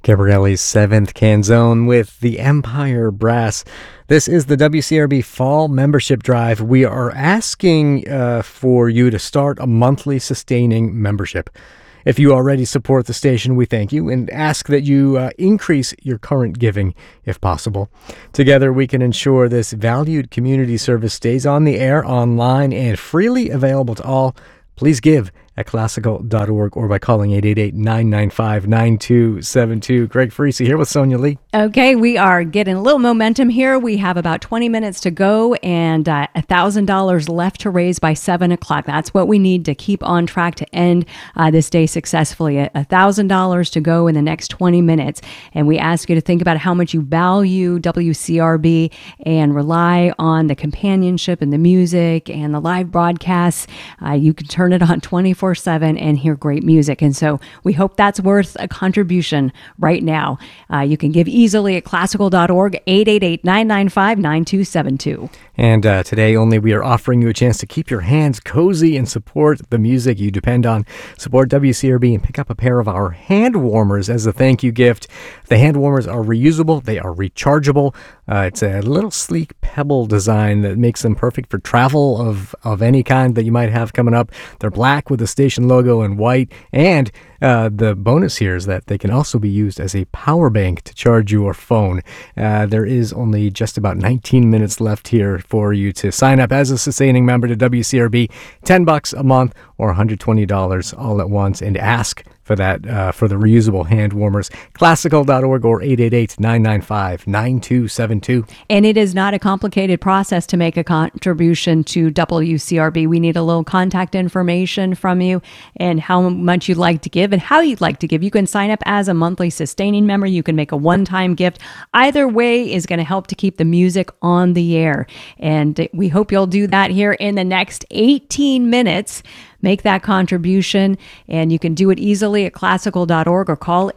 Gabrielli's seventh canzone with the Empire Brass. This is the WCRB Fall Membership Drive. We are asking for you to start a monthly sustaining membership. If you already support the station, we thank you and ask that you increase your current giving if possible. Together, we can ensure this valued community service stays on the air, online, and freely available to all. Please give at classical.org or by calling 888-995-9272. Greg Friese here with Sonia Lee. Okay, we are getting a little momentum here. We have about 20 minutes to go and $1,000 left to raise by 7 o'clock. That's what we need to keep on track to end this day successfully. $1,000 to go in the next 20 minutes. And we ask you to think about how much you value WCRB and rely on the companionship and the music and the live broadcasts. You can turn it on 24/7 and hear great music. And so we hope that's worth a contribution right now. You can give easily at classical.org, 888-995-9272. And today only we are offering you a chance to keep your hands cozy and support the music you depend on. Support WCRB and pick up a pair of our hand warmers as a thank you gift. The hand warmers are reusable. They are rechargeable. It's a little sleek pebble design that makes them perfect for travel of any kind that you might have coming up. They're black with the station logo in white, and the bonus here is that they can also be used as a power bank to charge your phone. There is only just about 19 minutes left here for you to sign up as a sustaining member to WCRB, $10 a month or $120 all at once, and ask for that for the reusable hand warmers. Classical.org or 888-995-9272. And it is not a complicated process to make a contribution to WCRB. We need a little contact information from you and how much you'd like to give and how you'd like to give. You can sign up as a monthly sustaining member. You can make a one-time gift. Either way is going to help to keep the music on the air. And we hope you'll do that here in the next 18 minutes. Make that contribution, and you can do it easily at classical.org or call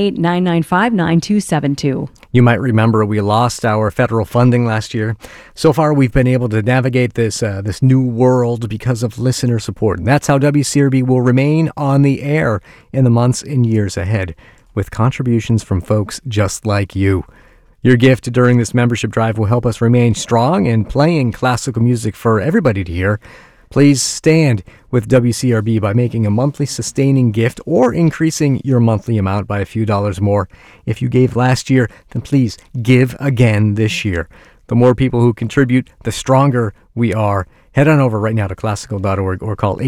888-995-9272. You might remember we lost our federal funding last year. So far, we've been able to navigate this new world because of listener support. And that's how WCRB will remain on the air in the months and years ahead, with contributions from folks just like you. Your gift during this membership drive will help us remain strong and playing classical music for everybody to hear. Please stand with WCRB by making a monthly sustaining gift or increasing your monthly amount by a few dollars more. If you gave last year, then please give again this year. The more people who contribute, the stronger we are. Head on over right now to classical.org or call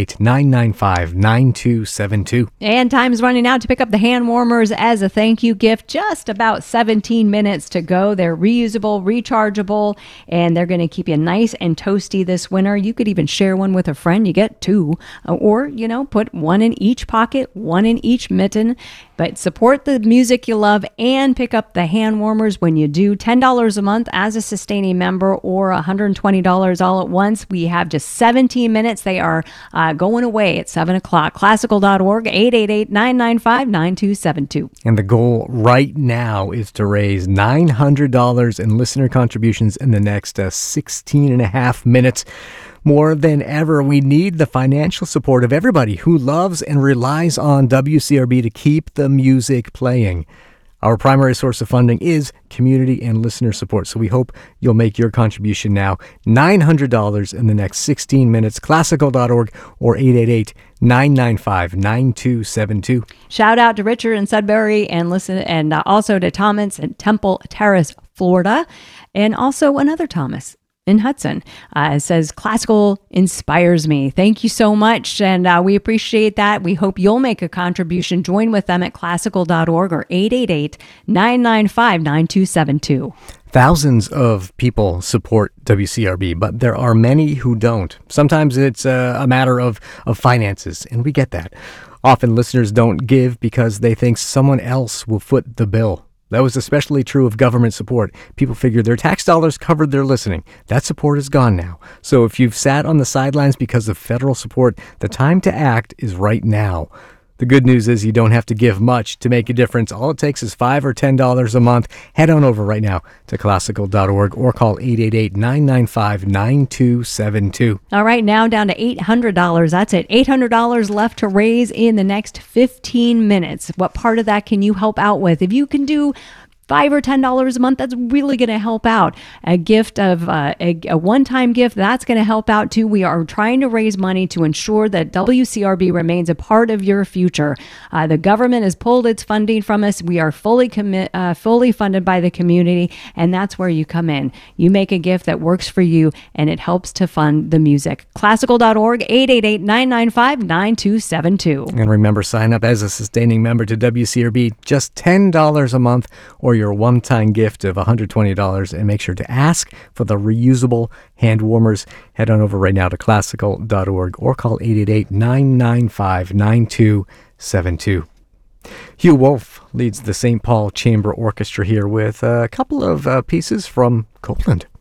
888-995-9272. And time's running out to pick up the hand warmers as a thank you gift. Just about 17 minutes to go. They're reusable, rechargeable, and they're going to keep you nice and toasty this winter. You could even share one with a friend. You get two. Or, put one in each pocket, one in each mitten. But support the music you love and pick up the hand warmers when you do. $10 a month as a sustaining member or $120 all at once. We have just 17 minutes. They are going away at 7 o'clock. Classical.org, 888-995-9272. And the goal right now is to raise $900 in listener contributions in the next 16 and a half minutes. More than ever, we need the financial support of everybody who loves and relies on WCRB to keep the music playing. Our primary source of funding is community and listener support, so we hope you'll make your contribution now. $900 in the next 16 minutes. Classical.org or 888-995-9272. Shout out to Richard in Sudbury and also to Thomas in Temple Terrace, Florida, and also another Thomas in Hudson. It says, classical inspires me. Thank you so much, and we appreciate that. We hope you'll make a contribution. Join with them at classical.org or 888-995-9272. Thousands of people support WCRB, but there are many who don't. Sometimes it's a matter of finances, and we get that. Often listeners don't give because they think someone else will foot the bill. That was especially true of government support. People figured their tax dollars covered their listening. That support is gone now. So if you've sat on the sidelines because of federal support, the time to act is right now. The good news is you don't have to give much to make a difference. All it takes is $5 or $10 a month. Head on over right now to classical.org or call 888-995-9272. All right, now down to $800. That's it. $800 left to raise in the next 15 minutes. What part of that can you help out with? If you can do $5 or $10 a month, that's really going to help out. A gift of a one-time gift, that's going to help out too. We are trying to raise money to ensure that WCRB remains a part of your future. The government has pulled its funding from us. We are fully funded by the community, and that's where you come in. You make a gift that works for you, and it helps to fund the music. Classical.org, 888-995-9272. And remember, sign up as a sustaining member to WCRB, just $10 a month, or your one-time gift of $120, and make sure to ask for the reusable hand warmers. Head on over right now to classical.org or call 888-995-9272. Hugh Wolf leads the St. Paul Chamber Orchestra here with a couple of pieces from Copland.